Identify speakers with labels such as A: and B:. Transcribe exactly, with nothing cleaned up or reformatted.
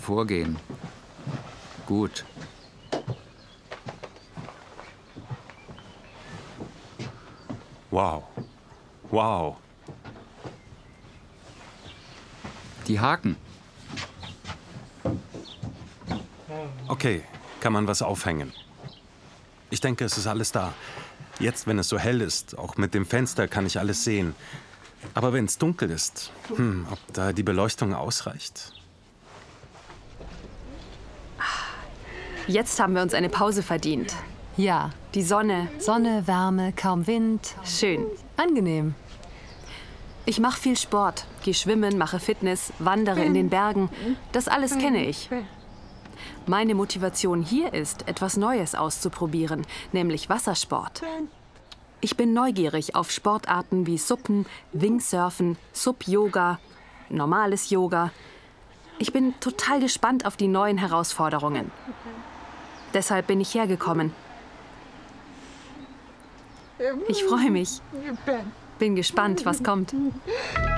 A: Vorgehen. Gut.
B: Wow. Wow.
A: Die Haken.
B: Okay, kann man was aufhängen? Ich denke, es ist alles da. Jetzt, wenn es so hell ist, auch mit dem Fenster, kann ich alles sehen. Aber wenn es dunkel ist, hm, ob da die Beleuchtung ausreicht?
C: Jetzt haben wir uns eine Pause verdient.
D: Ja,
C: Die Sonne,
D: Sonne, Wärme, kaum Wind.
C: schön.
D: Angenehm.
C: Ich mache viel Sport, gehe schwimmen, mache Fitness, wandere in den Bergen. Das alles kenne ich. Meine Motivation hier ist, etwas Neues auszuprobieren, nämlich Wassersport. Ich bin neugierig auf Sportarten wie Suppen, Wingsurfen, Sub-Yoga, normales Yoga. Ich bin total gespannt auf die neuen Herausforderungen. Deshalb bin ich hergekommen. Ich freue mich. Bin gespannt, was kommt.